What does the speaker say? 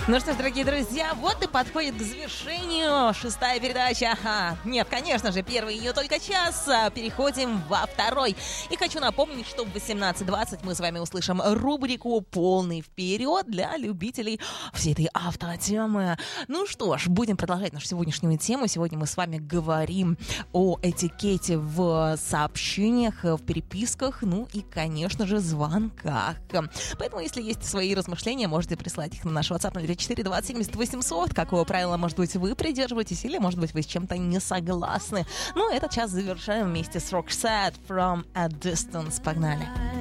Ну что ж, дорогие друзья, вот и подходит к завершению 6-я передача. Нет, конечно же, первый ее только час. Переходим во второй. И хочу напомнить, что в 18:20 мы с вами услышим рубрику «Полный вперед» для любителей всей этой автотемы. Ну что ж, будем продолжать нашу сегодняшнюю тему. Сегодня мы с вами говорим о этикете в сообщениях, в переписках, ну и, конечно же, звонках. Поэтому, если есть свои размышления, можете прислать их на наш WhatsApp на 4 20 70 800. Какого правила, может быть, вы придерживаетесь, или, может быть, вы с чем-то не согласны. Ну, этот час завершаем вместе с Roxette From a Distance. Погнали!